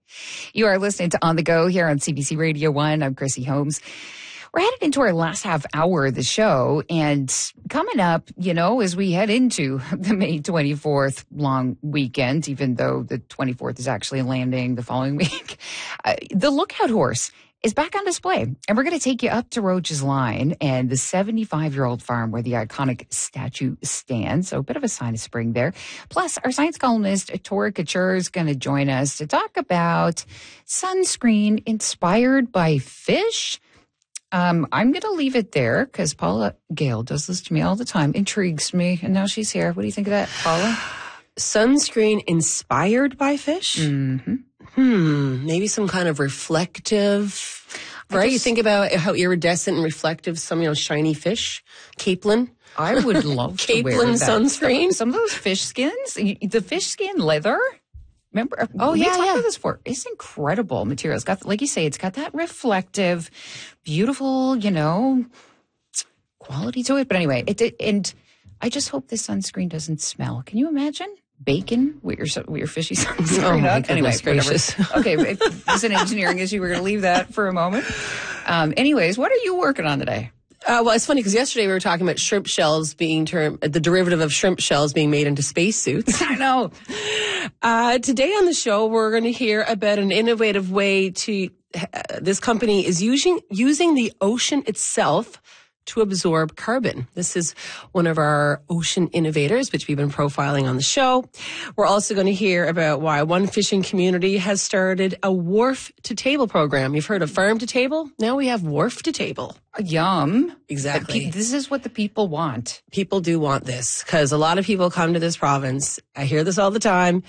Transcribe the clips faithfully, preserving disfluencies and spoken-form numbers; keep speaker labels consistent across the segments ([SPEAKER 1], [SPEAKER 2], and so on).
[SPEAKER 1] You are listening to On the Go here on C B C Radio one. I'm Chrissy Holmes. We're headed into our last half hour of the show, and coming up, you know, as we head into the May twenty-fourth long weekend, even though the twenty-fourth is actually landing the following week, uh, the Lookout Horse is back on display. And we're going to take you up to Roach's Line and the seventy-five-year-old farm where the iconic statue stands. So a bit of a sign of spring there. Plus, our science columnist, Tora Couture, is going to join us to talk about sunscreen inspired by fish. Um, I'm going to leave it there because Paula Gale does this to me all the time. Intrigues me. And now she's here. What do you think of that, Paula?
[SPEAKER 2] Sunscreen inspired by fish?
[SPEAKER 1] Mm-hmm.
[SPEAKER 2] Hmm. Maybe some kind of reflective, right? Just, you think about how iridescent and reflective some, you know, shiny fish. Capelin.
[SPEAKER 1] I would love to wear that.
[SPEAKER 2] Capelin sunscreen.
[SPEAKER 1] Some, some of those fish skins, the fish skin leather. Remember?
[SPEAKER 2] Oh,
[SPEAKER 1] we
[SPEAKER 2] yeah,
[SPEAKER 1] talked
[SPEAKER 2] yeah.
[SPEAKER 1] about this before. It's incredible material. It's got, like you say, it's got that reflective, beautiful, you know, quality to it. But anyway, it did, and I just hope this sunscreen doesn't smell. Can you imagine bacon with your with your fishy sunscreen?
[SPEAKER 2] Oh my
[SPEAKER 1] on? Anyway,
[SPEAKER 2] gracious.
[SPEAKER 1] Okay, it's an engineering issue. We're going to leave that for a moment. Um, anyways, what are you working on today?
[SPEAKER 2] Uh, well, it's funny because yesterday we were talking about shrimp shells being termed, the derivative of shrimp shells being made into spacesuits.
[SPEAKER 1] I know.
[SPEAKER 2] Uh, today on the show, we're going to hear about an innovative way to, uh, this company is using, using the ocean itself to absorb carbon. This is one of our ocean innovators, which we've been profiling on the show. We're also going to hear about why one fishing community has started a wharf to table program. You've heard of farm to table? Now we have wharf to table.
[SPEAKER 1] Yum.
[SPEAKER 2] Exactly.
[SPEAKER 1] Pe- this is what the people want.
[SPEAKER 2] People do want this because a lot of people come to this province. I hear this all the time.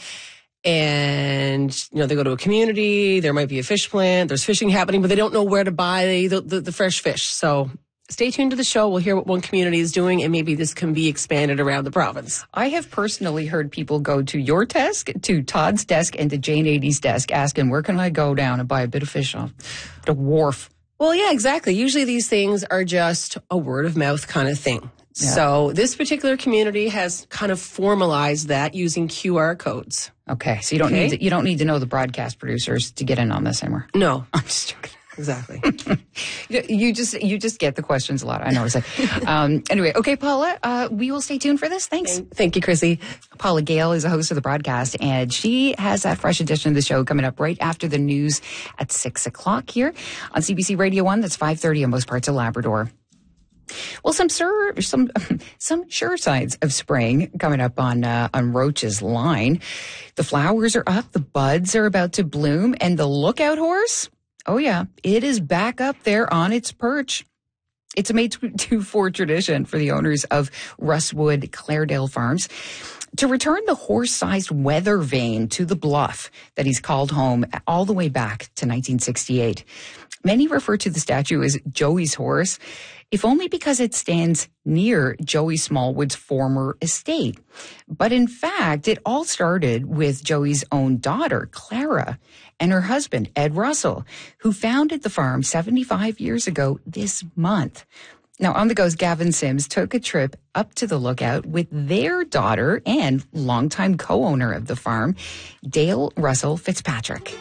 [SPEAKER 2] And, you know, they go to a community, there might be a fish plant, there's fishing happening, but they don't know where to buy the, the, the fresh fish. So stay tuned to the show. We'll hear what one community is doing, and maybe this can be expanded around the province.
[SPEAKER 1] I have personally heard people go to your desk, to Todd's desk, and to Jane Ady's desk asking, where can I go down and buy a bit of fish off the wharf?
[SPEAKER 2] Well, yeah, exactly. Usually these things are just a word of mouth kind of thing. Yeah. So this particular community has kind of formalized that using Q R codes.
[SPEAKER 1] Okay, so you don't okay. need to, you don't need to know the broadcast producers to get in on this anymore.
[SPEAKER 2] No,
[SPEAKER 1] I'm just joking.
[SPEAKER 2] Exactly.
[SPEAKER 1] you just you just get the questions a lot. I know. It's like, um, anyway, okay, Paula, uh, we will stay tuned for this. Thanks.
[SPEAKER 2] Thank, thank you, Chrissy.
[SPEAKER 1] Paula Gale is a host of the broadcast, and she has that fresh edition of the show coming up right after the news at six o'clock here on C B C Radio one. That's five thirty in most parts of Labrador. Well, some sure, some some sure signs of spring coming up on uh, on Roach's Line. The flowers are up, the buds are about to bloom, and the Lookout Horse, oh yeah, it is back up there on its perch. It's a May twenty-fourth tradition for the owners of Russwood Claredale Farms to return the horse-sized weather vane to the bluff that he's called home all the way back to nineteen sixty-eight. Many refer to the statue as Joey's horse, if only because it stands near Joey Smallwood's former estate. But in fact, it all started with Joey's own daughter, Clara, and her husband, Ed Russell, who founded the farm seventy-five years ago this month. Now, On the Go's Gavin Sims took a trip up to the Lookout with their daughter and longtime co-owner of the farm, Dale Russell Fitzpatrick.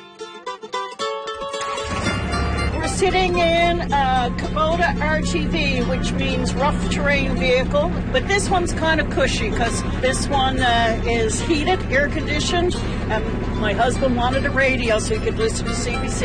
[SPEAKER 3] Sitting in a Kubota R T V, which means rough terrain vehicle, but this one's kind of cushy because this one uh, is heated, air conditioned, and my husband wanted a radio so he could listen to C B C.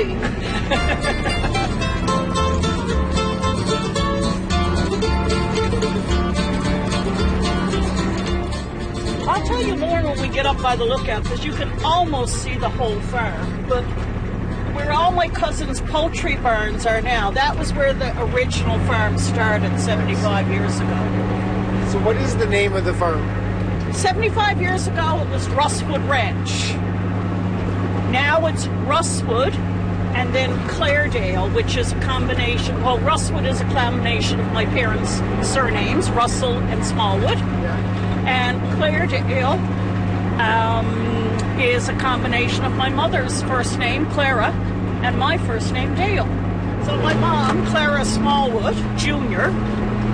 [SPEAKER 3] I'll tell you more when we get up by the Lookout because you can almost see the whole farm, but where all my cousins' poultry barns are now, that was where the original farm started seventy-five years ago.
[SPEAKER 4] So what is the name of the farm?
[SPEAKER 3] seventy-five years ago, it was Russwood Ranch. Now it's Russwood and then Claredale, which is a combination. Well, Russwood is a combination of my parents' surnames, Russell and Smallwood. Yeah. And Claredale um, is a combination of my mother's first name, Clara, and my first name, Dale. So my mom, Clara Smallwood, Junior,